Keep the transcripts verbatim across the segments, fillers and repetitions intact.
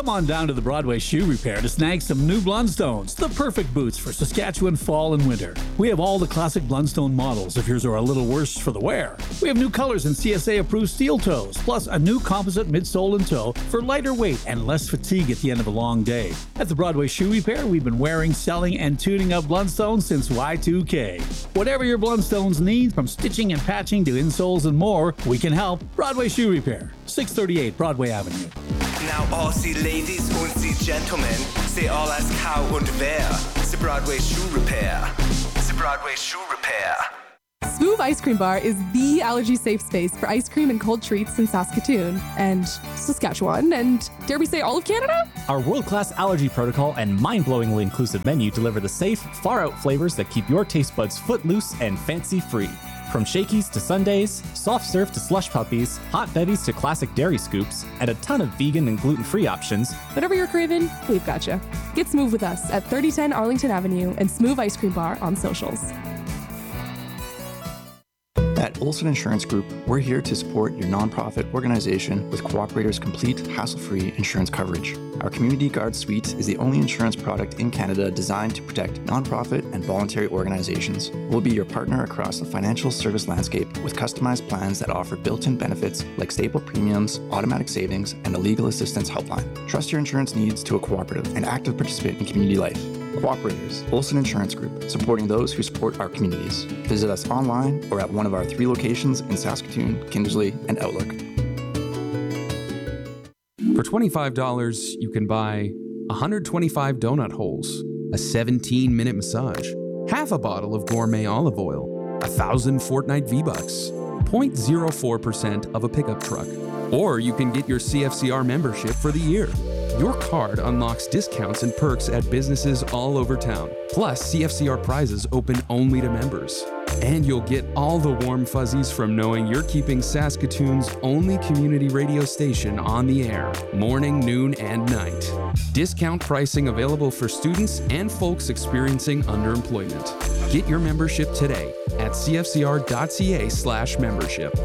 Come on down to the Broadway Shoe Repair to snag some new Blundstones, the perfect boots for Saskatchewan fall and winter. We have all the classic Blundstone models if yours are a little worse for the wear. We have new colors in C S A-approved steel toes, plus a new composite midsole and toe for lighter weight and less fatigue at the end of a long day. At the Broadway Shoe Repair, we've been wearing, selling, and tuning up Blundstones since Y two K. Whatever your Blundstones need, from stitching and patching to insoles and more, we can help. Broadway Shoe Repair, six thirty-eight Broadway Avenue. Now all Sie Ladies und Sie Gentlemen, Sie all as Kau und Wer, the Broadway Shoe Repair, the Broadway Shoe Repair. Smoove Ice Cream Bar is the allergy-safe space for ice cream and cold treats in Saskatoon and Saskatchewan and, dare we say, all of Canada? Our world-class allergy protocol and mind-blowingly inclusive menu deliver the safe, far-out flavors that keep your taste buds footloose and fancy-free. From shakies to sundaes, soft serve to slush puppies, hot betties to classic dairy scoops, and a ton of vegan and gluten-free options. Whatever you're craving, we've got you. Get Smoove with us at thirty ten Arlington Avenue and Smoove Ice Cream Bar on socials. At Olson Insurance Group, we're here to support your nonprofit organization with Cooperator's complete, hassle-free insurance coverage. Our Community Guard Suite is the only insurance product in Canada designed to protect nonprofit and voluntary organizations. We'll be your partner across the financial service landscape with customized plans that offer built-in benefits like stable premiums, automatic savings, and a legal assistance helpline. Trust your insurance needs to a cooperative and active participant in community life. Cooperators, Olson Insurance Group, supporting those who support our communities. Visit us online or at one of our three locations in Saskatoon, Kindersley, and Outlook. For twenty-five dollars, you can buy one hundred twenty-five donut holes, a seventeen minute massage, half a bottle of gourmet olive oil, one thousand Fortnite V-Bucks, zero point zero four percent of a pickup truck. Or you can get your C F C R membership for the year. Your card unlocks discounts and perks at businesses all over town. Plus, C F C R prizes open only to members. And you'll get all the warm fuzzies from knowing you're keeping Saskatoon's only community radio station on the air, morning, noon, and night. Discount pricing available for students and folks experiencing underemployment. Get your membership today at cfcr.ca slash membership.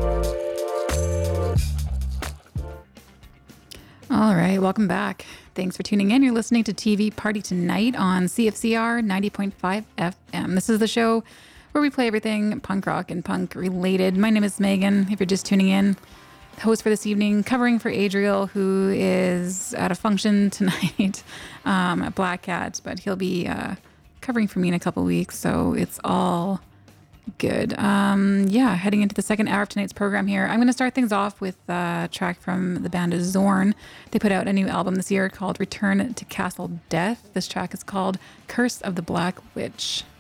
All right, welcome back. Thanks for tuning in. You're listening to T V Party Tonight on C F C R ninety point five F M. This is the show where we play everything punk rock and punk related. My name is Megan. If you're just tuning in, the host for this evening, covering for Adriel, who is at a function tonight um, at Black Cat, but he'll be uh, covering for me in a couple weeks, so it's all good. Um, yeah, heading into the second hour of tonight's program here. I'm going to start things off with a track from the band Zorn. They put out a new album this year called Return to Castle Death. This track is called Curse of the Black Witch.